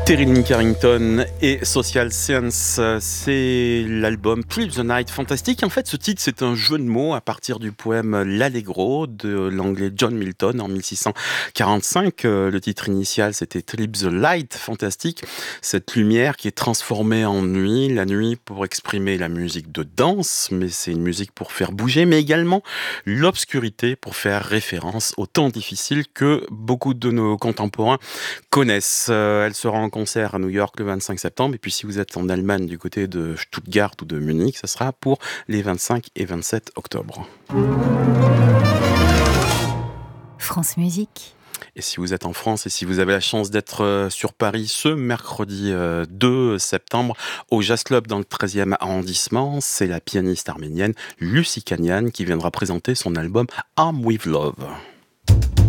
Terry Lynn Carrington et Social Science, c'est l'album Trip the Night Fantastic. En fait, ce titre, c'est un jeu de mots à partir du poème L'Allegro de l'anglais John Milton en 1645. Le titre initial, c'était Trip the Light Fantastic, cette lumière qui est transformée en nuit. La nuit pour exprimer la musique de danse, mais c'est une musique pour faire bouger, mais également l'obscurité pour faire référence au temps difficile que beaucoup de nos contemporains connaissent. Elle sera en concert à New York le 25 septembre. Et puis si vous êtes en Allemagne du côté de Stuttgart ou de Munich, ça sera pour les 25 et 27 octobre. France Musique. Et si vous êtes en France et si vous avez la chance d'être sur Paris ce mercredi 2 septembre au Jazz Club dans le 13e arrondissement, c'est la pianiste arménienne Lucie Kanian qui viendra présenter son album I'm With Love.